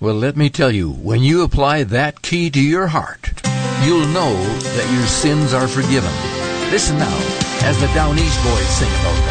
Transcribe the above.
Well, let me tell you, when you apply that key to your heart, you'll know that your sins are forgiven. Listen now as the Down East Boys sing about that.